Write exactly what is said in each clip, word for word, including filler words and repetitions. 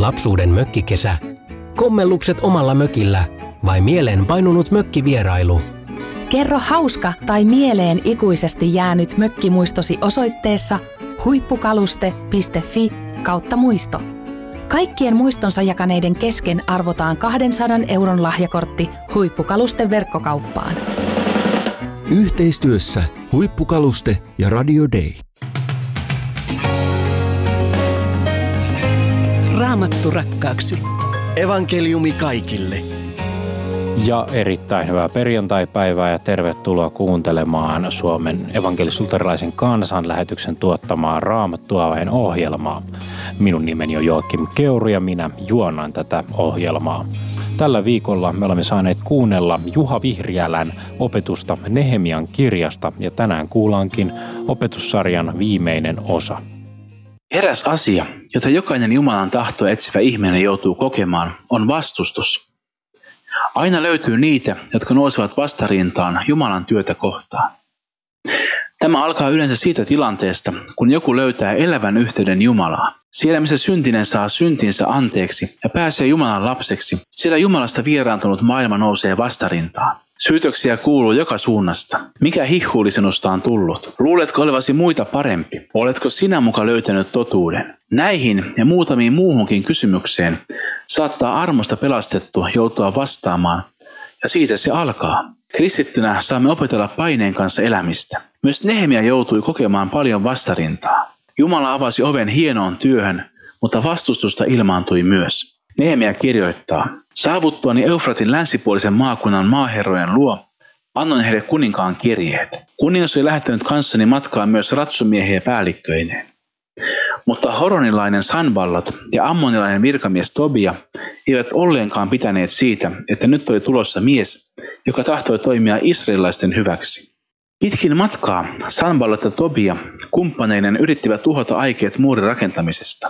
Lapsuuden mökkikesä, kommellukset omalla mökillä vai mieleen painunut mökkivierailu? Kerro hauska tai mieleen ikuisesti jäänyt mökkimuistosi osoitteessa huippukaluste piste fi kautta muisto. Kaikkien muistonsa jakaneiden kesken arvotaan kahdensadan euron lahjakortti Huippukaluste verkkokauppaan. Yhteistyössä Huippukaluste ja Radio Day. Raamattu rakkaaksi. Evankeliumi kaikille. Ja erittäin hyvää perjantaipäivää ja tervetuloa kuuntelemaan Suomen evankelis-luterilaisen kansanlähetyksen tuottamaa Raamattuavain ohjelmaa. Minun nimeni on Joakim Keuru ja minä juonnan tätä ohjelmaa. Tällä viikolla me olemme saaneet kuunnella Juha Vihriälän opetusta Nehemian kirjasta ja tänään kuullaankin opetussarjan viimeinen osa. Eräs asia, jota jokainen Jumalan tahtoa etsivä ihminen joutuu kokemaan, on vastustus. Aina löytyy niitä, jotka nousevat vastarintaan Jumalan työtä kohtaan. Tämä alkaa yleensä siitä tilanteesta, kun joku löytää elävän yhteyden Jumalaan. Siellä, missä syntinen saa syntinsä anteeksi ja pääsee Jumalan lapseksi, siellä Jumalasta vieraantunut maailma nousee vastarintaan. Syytöksiä kuuluu joka suunnasta. Mikä hihhuuli sinusta on tullut? Luuletko olevasi muita parempi? Oletko sinä muka löytänyt totuuden? Näihin ja muutamiin muuhunkin kysymykseen saattaa armosta pelastettu joutua vastaamaan, ja siitä se alkaa. Kristittynä saamme opetella paineen kanssa elämistä. Myös Nehemia joutui kokemaan paljon vastarintaa. Jumala avasi oven hienoon työhön, mutta vastustusta ilmaantui myös. Nehemia kirjoittaa: saavuttuani Eufratin länsipuolisen maakunnan maaherrojen luo, annoin heille kuninkaan kirjeet. Kuningas oli lähettänyt kanssani matkaan myös ratsumiehiä päällikköineen. Mutta horonilainen Sanballat ja ammonilainen virkamies Tobia eivät olleenkaan pitäneet siitä, että nyt oli tulossa mies, joka tahtoi toimia israelilaisten hyväksi. Pitkin matkaa Sanballat ja Tobia kumppaneinen yrittivät tuhota aikeet muurin rakentamisesta.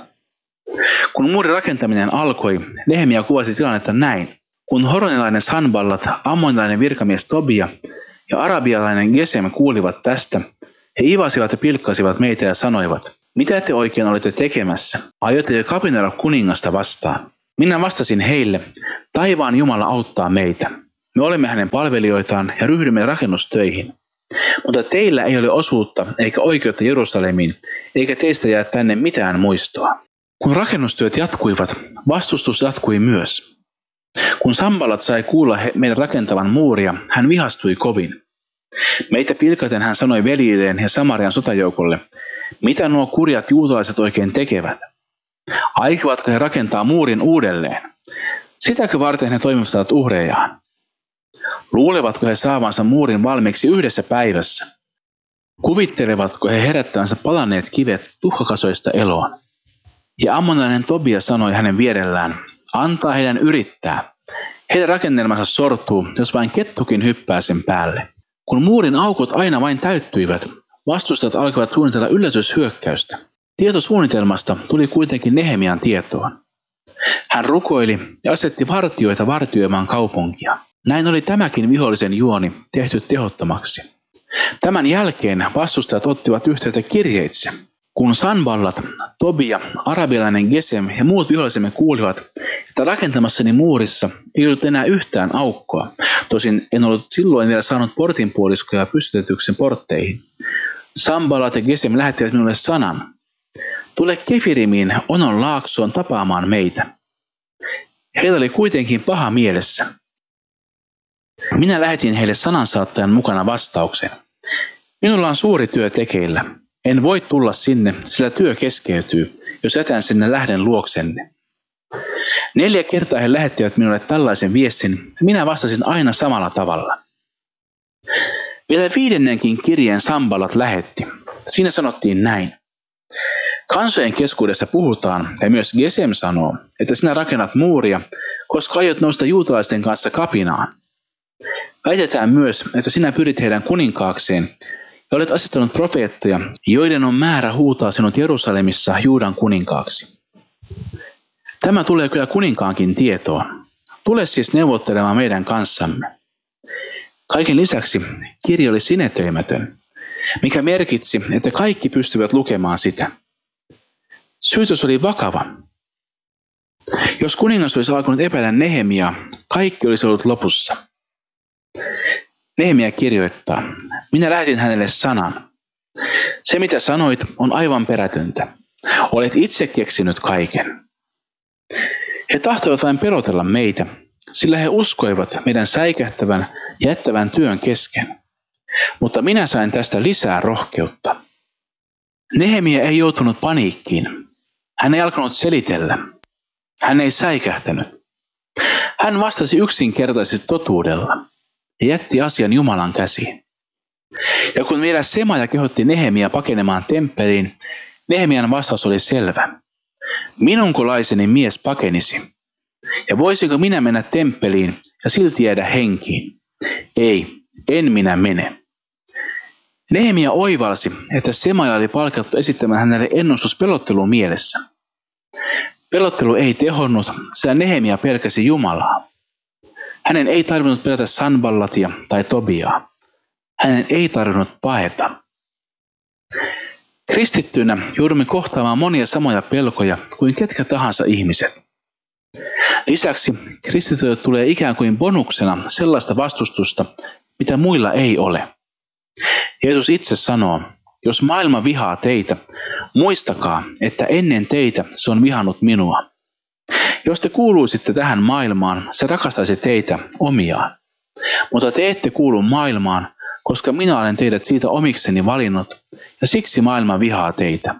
Kun muurin rakentaminen alkoi, Nehemia kuvasi tilannetta näin. Kun horonilainen Sanballat, ammonilainen virkamies Tobia ja arabialainen Gesem kuulivat tästä, he ivasivat ja pilkkasivat meitä ja sanoivat: mitä te oikein olette tekemässä? Aiotte kapinoida kuningasta vastaan? Minä vastasin heille: taivaan Jumala auttaa meitä. Me olemme hänen palvelijoitaan ja ryhdymme rakennustöihin. Mutta teillä ei ole osuutta eikä oikeutta Jerusalemiin, eikä teistä jää tänne mitään muistoa. Kun rakennustyöt jatkuivat, vastustus jatkui myös. Kun Sanballat sai kuulla he, meidän rakentavan muuria, hän vihastui kovin. Meitä pilkaten hän sanoi veljilleen ja Samarian sotajoukolle: mitä nuo kurjat juutalaiset oikein tekevät? Aikovatko he rakentaa muurin uudelleen? Sitäkö varten he toimistavat uhrejaan? Luulevatko he saavansa muurin valmiiksi yhdessä päivässä? Kuvittelevatko he herättävänsä palaneet kivet tuhkakasoista eloon? Ja ammonilainen Tobia sanoi hänen vierellään: antaa heidän yrittää. Heidän rakennelmansa sortuu, jos vain kettukin hyppää sen päälle. Kun muurin aukot aina vain täyttyivät, vastustajat alkoivat suunnitella yllätyshyökkäystä. Tietosuunnitelmasta tuli kuitenkin Nehemian tietoon. Hän rukoili ja asetti vartioita vartioimaan kaupunkia. Näin oli tämäkin vihollisen juoni tehty tehottomaksi. Tämän jälkeen vastustajat ottivat yhteyttä kirjeitse. Kun Sanballat, Tobia, arabialainen Gesem ja muut vihollisemme kuulivat, että rakentamassani muurissa ei ollut enää yhtään aukkoa, tosin en ollut silloin vielä saanut portinpuoliskoja pystytetyksi portteihin, Sanballat ja Gesem lähettivät minulle sanan: tule Kefirimiin Onon laaksoon tapaamaan meitä. Heillä oli kuitenkin paha mielessä. Minä lähetin heille sanansaattajan mukana vastauksen: minulla on suuri työ tekeillä. En voi tulla sinne, sillä työ keskeytyy, jos jätän sinne lähden luoksenne. Neljä kertaa he lähettivät minulle tällaisen viestin, ja minä vastasin aina samalla tavalla. Vielä viidennenkin kirjeen Sanballat lähetti. Siinä sanottiin näin: kansojen keskuudessa puhutaan, ja myös Gesem sanoo, että sinä rakennat muuria, koska aiot nousta juutalaisten kanssa kapinaan. Väitetään myös, että sinä pyrit heidän kuninkaakseen, ja olet asettanut profeettoja, joiden on määrä huutaa sinut Jerusalemissa Juudan kuninkaaksi. Tämä tulee kyllä kuninkaankin tietoon. Tule siis neuvottelemaan meidän kanssamme. Kaiken lisäksi kirja oli sinetöimätön, mikä merkitsi, että kaikki pystyvät lukemaan sitä. Syytös oli vakava. Jos kuningas olisi alkanut epäillä Nehemiaa, kaikki olisi ollut lopussa. Nehemia kirjoittaa, minä lähetin hänelle sanan. Se mitä sanoit on aivan perätöntä. Olet itse keksinyt kaiken. He tahtoivat vain pelotella meitä, sillä he uskoivat meidän säikähtävän ja jättävän työn kesken. Mutta minä sain tästä lisää rohkeutta. Nehemia ei joutunut paniikkiin. Hän ei alkanut selitellä. Hän ei säikähtänyt. Hän vastasi yksinkertaisesti totuudella ja jätti asian Jumalan käsiin. Ja kun vielä Semaja kehotti Nehemia pakenemaan temppeliin, Nehemian vastaus oli selvä. Minunko laiseni mies pakenisi? Ja voisinko minä mennä temppeliin ja silti jäädä henkiin? Ei, en minä mene. Nehemia oivalsi, että Semaja oli palkattu esittämään hänelle ennustus pelottelun mielessä. Pelottelu ei tehonnut, sillä Nehemia pelkäsi Jumalaa. Hänen ei tarvinnut pelätä Sanballatia tai Tobiaa. Hänen ei tarvinnut paeta. Kristittynä joudumme kohtaamaan monia samoja pelkoja kuin ketkä tahansa ihmiset. Lisäksi kristityille tulee ikään kuin bonuksena sellaista vastustusta, mitä muilla ei ole. Jeesus itse sanoo, jos maailma vihaa teitä, muistakaa, että ennen teitä se on vihannut minua. Jos te kuuluisitte tähän maailmaan, se rakastaisi teitä omiaan. Mutta te ette kuulu maailmaan, koska minä olen teidät siitä omikseni valinnut, ja siksi maailma vihaa teitä.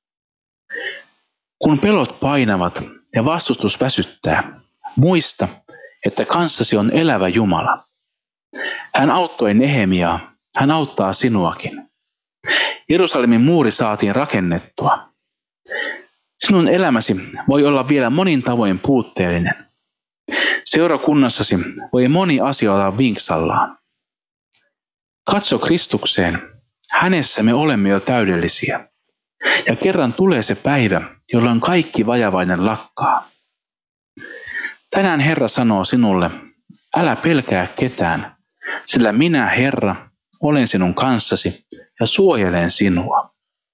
Kun pelot painavat ja vastustus väsyttää, muista, että kanssasi on elävä Jumala. Hän auttoi Nehemiaa, hän auttaa sinuakin. Jerusalemin muuri saatiin rakennettua. Sinun elämäsi voi olla vielä monin tavoin puutteellinen. Seurakunnassasi voi moni asia olla vinksallaan. Katso Kristukseen, hänessä me olemme jo täydellisiä. Ja kerran tulee se päivä, jolloin kaikki vajavainen lakkaa. Tänään Herra sanoo sinulle, älä pelkää ketään, sillä minä, Herra, olen sinun kanssasi ja suojelen sinua.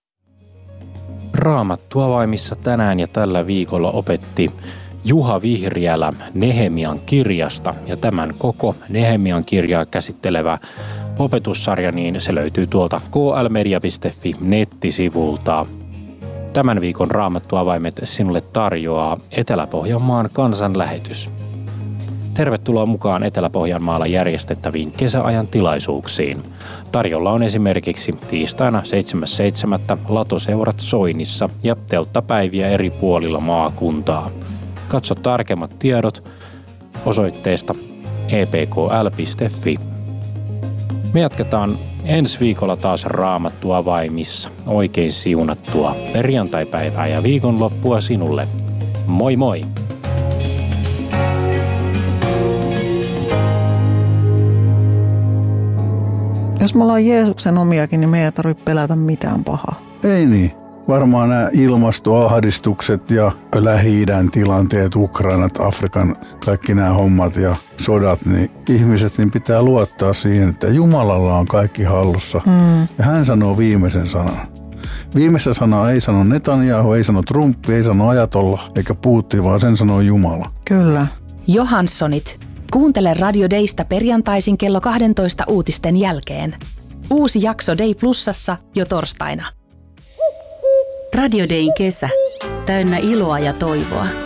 Raamattuavaimissa tänään ja tällä viikolla opetti Juha Vihriälä Nehemian kirjasta, ja tämän koko Nehemian kirjaa käsittelevä opetussarja, niin se löytyy tuolta k l media piste f i nettisivulta. Tämän viikon Raamattuavaimet sinulle tarjoaa Etelä-Pohjanmaan kansanlähetys. Tervetuloa mukaan Etelä-Pohjanmaalla järjestettäviin kesäajan tilaisuuksiin. Tarjolla on esimerkiksi tiistaina seitsemäs seitsemättä latoseurat Soinissa ja telttapäiviä eri puolilla maakuntaa. Katso tarkemmat tiedot osoitteesta e p k l piste f i. Me jatketaan ensi viikolla taas Raamattuavaimissa. Oikein siunattua perjantaipäivää ja viikonloppua sinulle. Moi moi! Jos me ollaan Jeesuksen omiakin, niin me ei tarvitse pelätä mitään pahaa. Ei niin. Varmaan nämä ilmastoahdistukset ja Lähi-idän tilanteet, Ukrainat, Afrikan, kaikki nämä hommat ja sodat, niin ihmiset niin pitää luottaa siihen, että Jumalalla on kaikki hallussa. Mm. Ja hän sanoo viimeisen sanan. Viimeistä sanaa ei sano Netanyahu, ei sano Trump, ei sano Ajatolla eikä Putin, vaan sen sanoo Jumala. Kyllä. Johanssonit. Kuuntele Radio Daysta perjantaisin kello kaksitoista uutisten jälkeen. Uusi jakso Day Plusassa jo torstaina. Radio Dayn kesä. Täynnä iloa ja toivoa.